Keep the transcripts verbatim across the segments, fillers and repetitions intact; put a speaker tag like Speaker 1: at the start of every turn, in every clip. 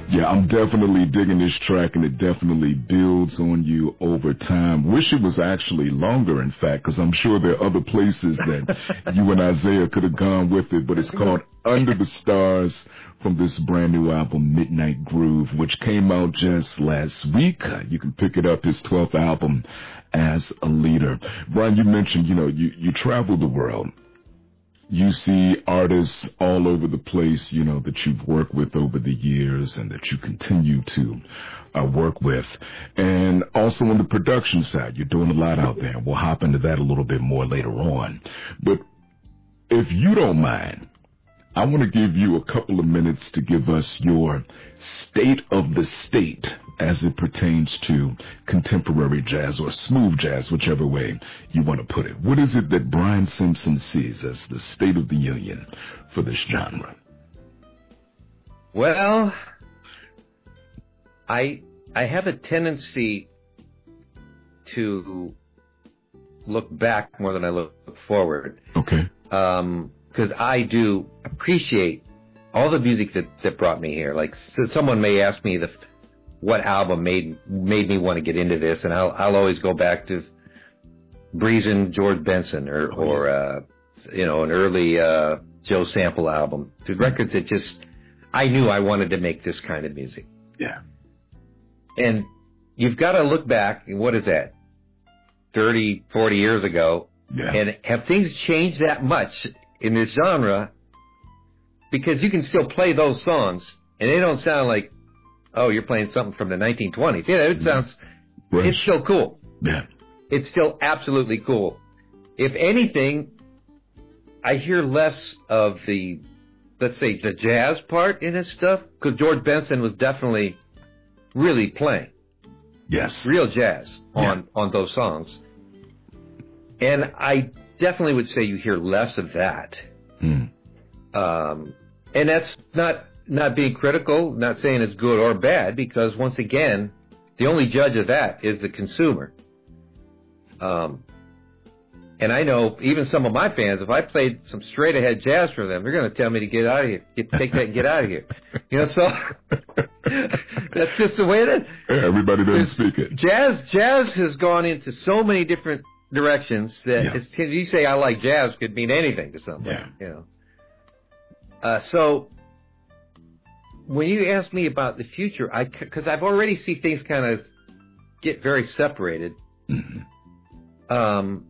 Speaker 1: Yeah, I'm definitely digging this track, and it definitely builds on you over time. Wish it was actually longer, in fact, because I'm sure there are other places that you and Isaiah could have gone with it, but it's called Under the Stars from this brand new album, Midnight Groove, which came out just last week. You can pick it up, his twelfth album as a leader. Brian, you mentioned, you know, you, you travel the world. You see artists all over the place, you know, that you've worked with over the years and that you continue to uh, work with. And also on the production side, you're doing a lot out there. We'll hop into that a little bit more later on. But if you don't mind, I want to give you a couple of minutes to give us your state of the state as it pertains to contemporary jazz or smooth jazz, whichever way you want to put it. What is it that Brian Simpson sees as the state of the union for this genre?
Speaker 2: Well, I I have a tendency to look back more than I look forward.
Speaker 1: Okay.
Speaker 2: Um, because I do appreciate all the music that, that brought me here. Like, so someone may ask me the what album made made me want to get into this, and I'll I'll always go back to Breezin' George Benson or
Speaker 1: oh,
Speaker 2: or uh, you know, an early uh, Joe Sample album. The records that just I knew I wanted to make this kind of music.
Speaker 1: Yeah.
Speaker 2: And you've got to look back, and what is that? thirty, forty years ago.
Speaker 1: Yeah.
Speaker 2: And have things changed that much in this genre? Because you can still play those songs, and they don't sound like, oh, you're playing something from the nineteen twenties. Yeah, it sounds,
Speaker 1: right.
Speaker 2: It's still cool.
Speaker 1: Yeah.
Speaker 2: It's still absolutely cool. If anything, I hear less of the, let's say, the jazz part in his stuff, because George Benson was definitely really playing.
Speaker 1: Yes.
Speaker 2: Real jazz on,
Speaker 1: yeah.
Speaker 2: on those songs. And I definitely would say you hear less of that.
Speaker 1: Mm.
Speaker 2: Um, and that's not not being critical, not saying it's good or bad, because once again, the only judge of that is the consumer. Um, and I know even some of my fans, if I played some straight ahead jazz for them, they're going to tell me to get out of here, get, take that and get out of here. You know, so that's just the way it is.
Speaker 1: Yeah, everybody doesn't speak it.
Speaker 2: Jazz, jazz has gone into so many different directions that
Speaker 1: yeah.
Speaker 2: it's, you say I like jazz could mean anything to somebody.
Speaker 1: Yeah.
Speaker 2: You know. Uh, so when you ask me about the future, I because I've already see things kind of get very separated.
Speaker 1: Mm-hmm.
Speaker 2: Um.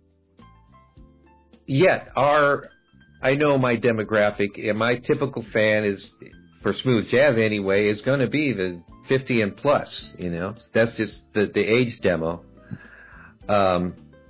Speaker 2: Yet our, I know my demographic and my typical fan is for smooth jazz anyway is going to be the fifty and plus. You know, that's just the the age demo. Um.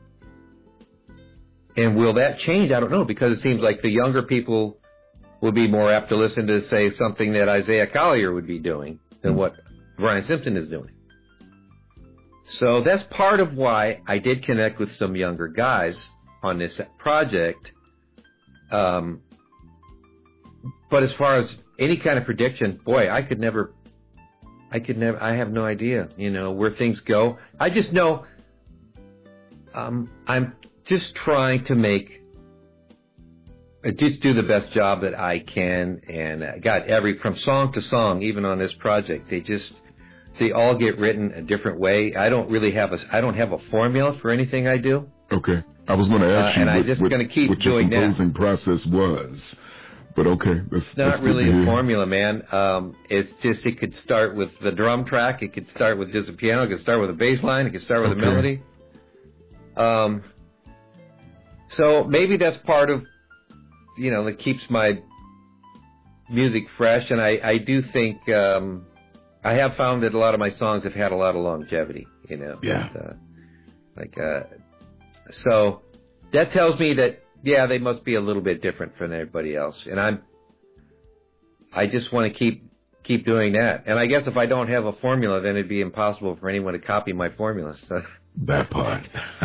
Speaker 2: And will that change? I don't know, because it seems like the younger people would be more apt to listen to, say, something that Isaiah Collier would be doing than what Brian Simpson is doing. So that's part of why I did connect with some younger guys on this project. Um, but as far as any kind of prediction, boy, I could never, I could never, I have no idea, you know, where things go. I just know um, I'm just trying to make, just do the best job that I can, and I got every, from song to song, even on this project, they just, they all get written a different way. I don't really have a, I don't have a formula for anything I do.
Speaker 1: Okay. I was going to ask
Speaker 2: uh,
Speaker 1: you
Speaker 2: and
Speaker 1: what,
Speaker 2: I'm just
Speaker 1: what,
Speaker 2: gonna keep
Speaker 1: what your
Speaker 2: doing
Speaker 1: composing
Speaker 2: that.
Speaker 1: process was. But okay. That's,
Speaker 2: it's not
Speaker 1: that's
Speaker 2: really a
Speaker 1: hear.
Speaker 2: formula, man. Um, it's just, it could start with the drum track. It could start with just a piano. It could start with a bass line. It could start with
Speaker 1: okay.
Speaker 2: a melody. Um, so maybe that's part of, you know, that keeps my music fresh. And I, I do think, um, I have found that a lot of my songs have had a lot of longevity, you know.
Speaker 1: Yeah.
Speaker 2: But, uh, like, uh, so that tells me that, yeah, they must be a little bit different from everybody else. And I'm, I just want to keep, keep doing that. And I guess if I don't have a formula, then it'd be impossible for anyone to copy my formula. So.
Speaker 1: That part.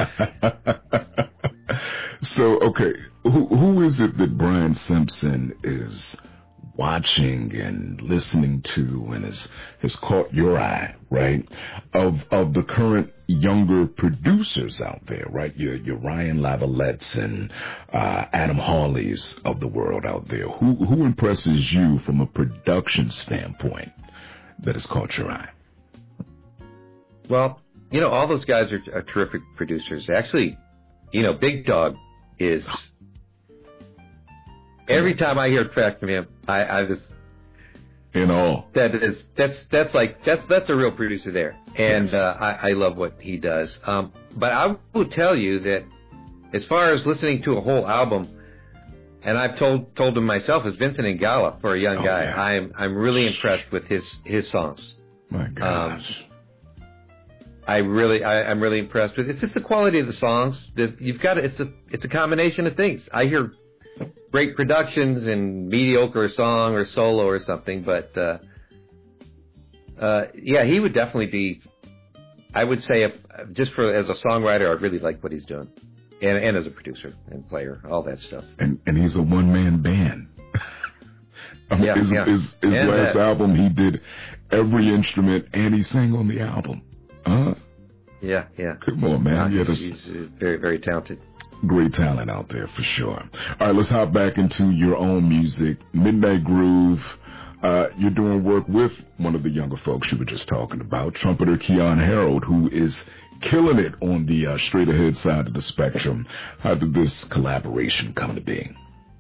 Speaker 1: So, okay, who, who is it that Brian Simpson is watching and listening to and has, has caught your eye, right, of of the current younger producers out there, right, your, your Ryan Lavalettes and uh, Adam Hawleys of the world out there? Who, who impresses you from a production standpoint that has caught your eye?
Speaker 2: Well, you know, all those guys are, are terrific producers. Actually, you know, Big Dog is, every time I hear a track from him, I, I just,
Speaker 1: in all.
Speaker 2: That is, that's, that's like, that's, that's a real producer there. And,
Speaker 1: Yes.
Speaker 2: uh, I, I love what he does. Um, but I will tell you that as far as listening to a whole album, and I've told, told him myself, as Vincent Ingala for a young
Speaker 1: Oh,
Speaker 2: guy,
Speaker 1: yeah.
Speaker 2: I'm, I'm really impressed with his, his songs.
Speaker 1: My gosh.
Speaker 2: I really, I, I'm really impressed with it. It's just the quality of the songs. There's, you've got to, it's a, it's a combination of things. I hear great productions and mediocre song or solo or something, but uh, uh, yeah, he would definitely be. I would say, if, just for as a songwriter, I really like what he's doing, and and as a producer and player, all that stuff.
Speaker 1: And and he's a one man band. um,
Speaker 2: Yeah,
Speaker 1: his
Speaker 2: yeah.
Speaker 1: his, his
Speaker 2: And
Speaker 1: last
Speaker 2: that-
Speaker 1: album, he did every instrument and he sang on the album. Huh?
Speaker 2: Yeah, yeah.
Speaker 1: Come on, man. Yeah,
Speaker 2: he's,
Speaker 1: that's
Speaker 2: he's uh, very, very talented.
Speaker 1: great talent out there for sure. All right, let's hop back into your own music. Midnight Groove. Uh, you're doing work with one of the younger folks you were just talking about, trumpeter Keon Harold, who is killing it on the uh, straight ahead side of the spectrum. How did this collaboration come to be?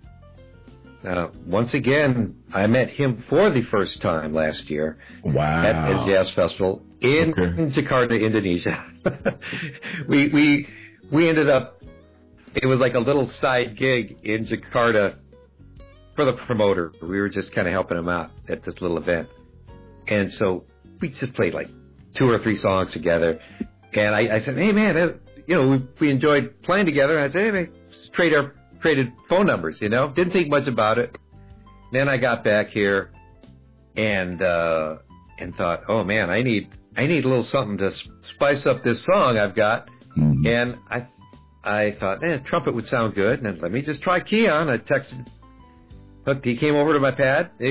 Speaker 2: Uh, once again, I met him for the first time last year
Speaker 1: Wow.
Speaker 2: at his Jazz Festival in
Speaker 1: Okay.
Speaker 2: Jakarta, Indonesia. we we we ended up. It was like a little side gig in Jakarta for the promoter. We were just kind of helping him out at this little event, and so we just played like two or three songs together. And I, I said, "Hey man, uh, you know, we we enjoyed playing together." And I said, "Hey, man, let's trade our traded phone numbers." You know, didn't think much about it. Then I got back here and uh, and thought, "Oh man, I need I need a little something to spice up this song I've got."
Speaker 1: Mhm.
Speaker 2: And I I thought, eh, trumpet would sound good. And let me just try Keon. I texted. Look, he came over to my pad.